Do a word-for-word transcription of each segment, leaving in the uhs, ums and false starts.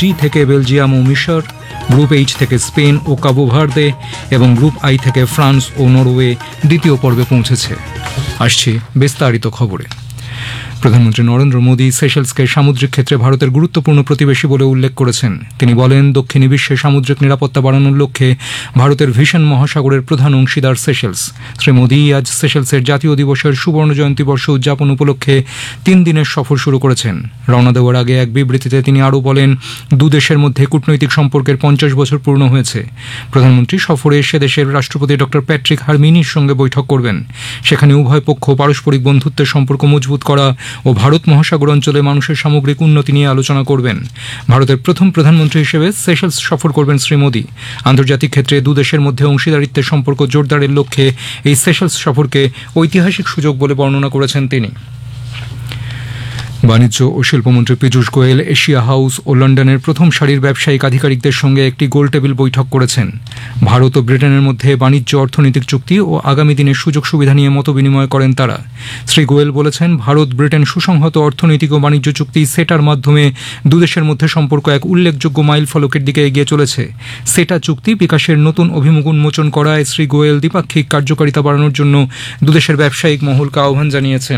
জি থেকে বেলজিয়াম ও মিশর, group H থেকে স্পেন ও কাবো ভার্দে এবং গ্রুপ আই থেকে ফ্রান্স ও নরওয়ে দ্বিতীয় পর্বে পৌঁছেছে। আসছে বিস্তারিত খবরে। প্রধানমন্ত্রী নরেন্দ্র মোদী সেশেলসকে সামুদ্রিক ক্ষেত্রে ভারতের গুরুত্বপূর্ণ প্রতিবেশী বলে উল্লেখ করেছেন। তিনি বলেন, দক্ষিণী বিশ্বে সামুদ্রিক নিরাপত্তা বাড়ানোর লক্ষ্যে ভারতের ভিশন মহাসাগরের প্রধান অংশীদার সেশেলস। শ্রী মোদী আজ সেশেলসের জাতীয় দিবসের সুবর্ণ জয়ন্তী বর্ষ উদযাপন উপলক্ষে তিন দিনের সফর শুরু করেছেন। রওনা দেওয়ার আগে এক বিবৃতিতে তিনি আরও বলেন, দু দেশের মধ্যে কূটনৈতিক সম্পর্কের পঞ্চাশ বছর পূর্ণ হয়েছে। প্রধানমন্ত্রী সফরে সে দেশের রাষ্ট্রপতি ডক্টর প্যাট্রিক হারমিনির সঙ্গে বৈঠক করবেন। সেখানে উভয় পক্ষ পারস্পরিক বন্ধুত্বের সম্পর্ক মজবুত করা ও ভারত মহাসাগর অঞ্চলে মানুষের সামগ্রিক উন্নতি নিয়ে আলোচনা করবেন। ভারতের প্রথম প্রধানমন্ত্রী হিসেবে সেশেলস সফর করবেন শ্রী মোদী। আন্তর্জাতিক ক্ষেত্রে দু দেশের মধ্যে অংশীদারিত্বের সম্পর্ক জোরদারের লক্ষ্যে এই সেশেলস সফরকে ঐতিহাসিক সুযোগ বলে বর্ণনা করেছেন তিনি। বাণিজ্য ও শিল্পমন্ত্রী পীযূষ গোয়েল এশিয়া হাউস ও লন্ডনের প্রথম সারির ব্যবসায়িক আধিকারিকদের সঙ্গে একটি গোলটেবিল বৈঠক করেছেন। ভারত ও ব্রিটেনের মধ্যে বাণিজ্য অর্থনৈতিক চুক্তি ও আগামী দিনের সুযোগ সুবিধা নিয়ে মত বিনিময় করেন তারা। শ্রী গোয়েল বলেছেন, ভারত ব্রিটেন সুসংহত অর্থনৈতিক ও বাণিজ্য চুক্তি সেটার মাধ্যমে দুদেশের মধ্যে সম্পর্ক এক উল্লেখযোগ্য মাইল ফলকের দিকে এগিয়ে চলেছে। সেটা চুক্তি বিকাশের নতুন অভিমুখ উন্মোচন করায় শ্রী গোয়েল দ্বিপাক্ষিক কার্যকারিতা বাড়ানোর জন্য দুদেশের ব্যবসায়িক মহলকে আহ্বান জানিয়েছেন।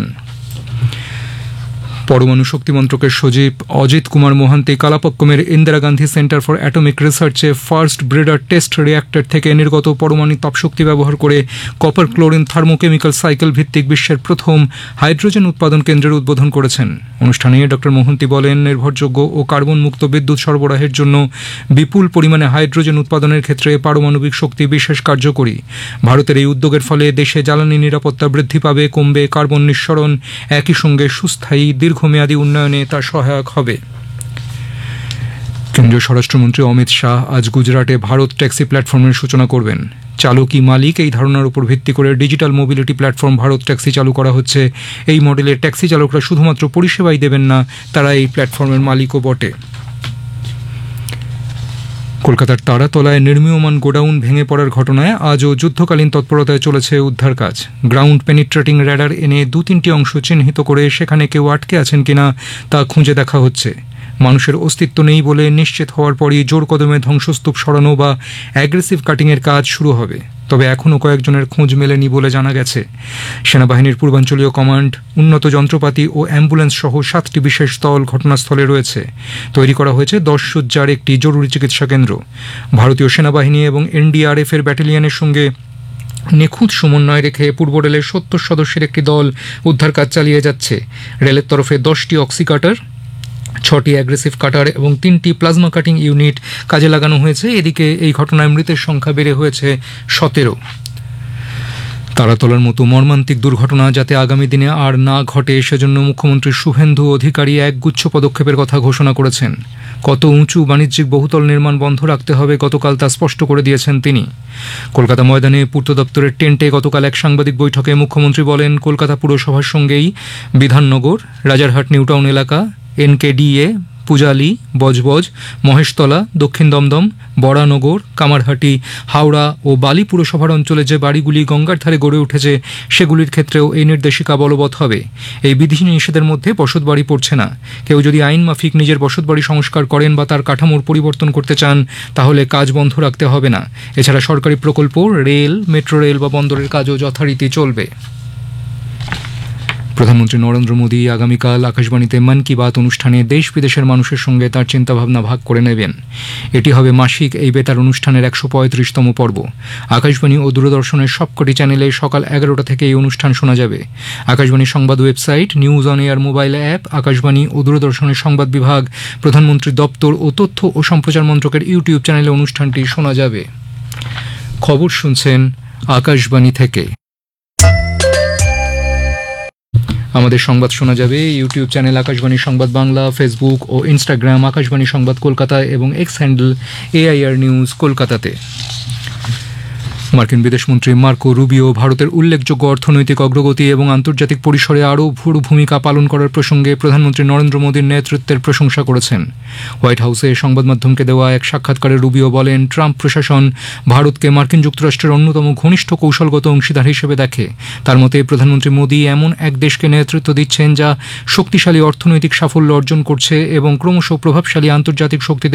পরমাণু শক্তি মন্ত্রকের সচিব Ajit Kumar Mohanty কালাপক্কমের Indira Gandhi centre for atomic রিসার্চে first breeder test reactor থেকে নির্গত পরমাণু তাপশক্তি ব্যবহার করে কপার ক্লোরিন থার্মোকেমিক্যাল সাইকেল ভিত্তিক বিশ্বের প্রথম হাইড্রোজেন উৎপাদন কেন্দ্রের উদ্বোধন করেছেন। অনুষ্ঠানে ডক্টর মোহান্তি বলেন, নির্ভরযোগ্য ও কার্বন মুক্ত বিদ্যুৎ সরবরাহের জন্য বিপুল পরিমাণে হাইড্রোজেন উৎপাদনের ক্ষেত্রে পারমাণবিক শক্তি বিশেষ কার্যকরী। ভারতের এই উদ্যোগের ফলে দেশে জ্বালানি নিরাপত্তা বৃদ্ধি পাবে, কমবে কার্বন নিঃসরণ, একই সঙ্গে সুস্থায়ী দীর্ঘমেয়াদী উন্নয়নে তা সহায়ক হবে। কেন্দ্রীয় স্বরাষ্ট্রমন্ত্রী অমিত শাহ আজ গুজরাটে ভারত ট্যাক্সি প্ল্যাটফর্মের সূচনা করবেন। চালকই মালিক এই ধারণার উপর ভিত্তি করে digital mobility platform Bharat taxi চালু করা হচ্ছে। এই মডেলের ট্যাক্সি চালকরা শুধুমাত্র পরিষেবাই দেবেন না, তারা এই প্ল্যাটফর্মের মালিকও বটে। কলকাতার তারাতলায় নির্মীয়মান গোডাউন ভেঙে পড়ার ঘটনায় আজও যুদ্ধকালীন তৎপরতায় চলেছে উদ্ধার কাজ। গ্রাউন্ড পেনিট্রেটিং র্যাডার এনে দু তিনটি অংশ চিহ্নিত করে সেখানে কেউ আটকে আছেন কিনা তা খুঁজে দেখা হচ্ছে। মানুষের অস্তিত্ব নেই বলে নিশ্চিত হওয়ার পরই জোর কদমে ধ্বংসস্তূপ সরানো বা অ্যাগ্রেসিভ কাটিংয়ের কাজ শুরু হবে। তবে এখনও কয়েকজনের খোঁজ মেলেনি বলে জানা গেছে। সেনাবাহিনীর পূর্বাঞ্চলীয় কমান্ড, উন্নত যন্ত্রপাতি ও অ্যাম্বুলেন্স সহ সাতটি বিশেষ দল ঘটনাস্থলে রয়েছে। তৈরি করা হয়েছে দশ সজ্জার একটি জরুরি চিকিৎসা কেন্দ্র। ভারতীয় সেনাবাহিনী এবং এনডিআরএফ এর ব্যাটালিয়নের সঙ্গে নিখুঁত সমন্বয় রেখে পূর্ব রেলের সত্তর সদস্যের একটি দল উদ্ধার কাজ চালিয়ে যাচ্ছে। রেলের তরফে দশটি অক্সি কাটার, ছটি অ্যাগ্রেসিভ কাটার এবং তিনটি প্লাজমা কাটিং ইউনিট কাজে লাগানো হয়েছে। এদিকে এই ঘটনায় মৃতের সংখ্যা বেড়ে হয়েছে সতেরো। তারাতলার মতো মর্মান্তিক দুর্ঘটনা যাতে আগামী দিনে আর না ঘটে, সেজন্য মুখ্যমন্ত্রী শুভেন্দু অধিকারী একগুচ্ছ পদক্ষেপের কথা ঘোষণা করেছেন। কত উঁচু বাণিজ্যিক বহুতল নির্মাণ বন্ধ রাখতে হবে গতকাল তা স্পষ্ট করে দিয়েছেন তিনি। কলকাতা ময়দানে পূর্ত দপ্তরের টেন্টে গতকাল এক সাংবাদিক বৈঠকে মুখ্যমন্ত্রী বলেন, কলকাতা পুরসভার সঙ্গেই বিধাননগর, রাজারহাট নিউটাউন এলাকা, এনকেডিএ, পূজালি, বজবজ, মহেশতলা, দক্ষিণ দমদম, বরানগর, কামারহাটি, হাওড়া ও বালি পুরসভার অঞ্চলে যে বাড়িগুলি গঙ্গার ধারে গড়ে উঠেছে সেগুলির ক্ষেত্রেও এই নির্দেশিকা বলবৎ হবে। এই বিধিনিষেধের মধ্যে বসতবাড়ি পড়ছে না। কেউ যদি আইন মাফিক নিজের বসতবাড়ি সংস্কার করেন বা তার কাঠামোর পরিবর্তন করতে চান, তাহলে কাজ বন্ধ রাখতে হবে না। এছাড়া সরকারি প্রকল্প, রেল, মেট্রো রেল বা বন্দরের কাজও যথারীতি চলবে। প্রধানমন্ত্রী নরেন্দ্র মোদী আগামীকাল আকাশবাণীতে মন কি বাত অনুষ্ঠানে দেশ বিদেশের মানুষের সঙ্গে তার চিন্তাভাবনা ভাগ করে নেবেন। এটি হবে মাসিক এই বেতার অনুষ্ঠানের একশো পঁয়ত্রিশতম পর্ব। আকাশবাণী ও দূরদর্শনের সবকটি চ্যানেলে সকাল এগারোটা থেকে এই অনুষ্ঠান শোনা যাবে। আকাশবাণী সংবাদ website, news on air mobile app, Akashvani ও দূরদর্শনের সংবাদ বিভাগ, প্রধানমন্ত্রী দপ্তর ও তথ্য ও সম্প্রচার মন্ত্রকের ইউটিউব চ্যানেলে অনুষ্ঠানটি শোনা যাবে। খবর শুনছেন আকাশবাণী থেকে। আমাদের সংবাদ শোনা যাবে ইউটিউব চ্যানেল আকাশবাণী সংবাদ বাংলা, ফেসবুক ও ইনস্টাগ্রাম আকাশবাণী সংবাদ কলকাতায় এবং এক্স হ্যান্ডেল এআইআর নিউজ কলকাতাতে। মার্কিন বিদেশমন্ত্রী মার্কো রুবিও ভারতের উল্লেখযোগ্য অর্থনৈতিক অগ্রগতি এবং আন্তর্জাতিক পরিসরে আরও ভুড় ভূমিকা পালন করার প্রসঙ্গে প্রধানমন্ত্রী নরেন্দ্র মোদীর নেতৃত্বের প্রশংসা করেছেন। হোয়াইট হাউসে সংবাদ মাধ্যমকে দেওয়া এক সাক্ষাৎকারে রুবিও বলেন, ট্রাম্প প্রশাসন ভারতকে মার্কিন যুক্তরাষ্ট্রের অন্যতম ঘনিষ্ঠ কৌশলগত অংশীদার হিসেবে দেখে। তার মতে প্রধানমন্ত্রী মোদী এমন এক দেশকে নেতৃত্ব দিচ্ছেন যা শক্তিশালী অর্থনৈতিক সাফল্য অর্জন করছে এবং ক্রমশ প্রভাবশালী আন্তর্জাতিক শক্তিতে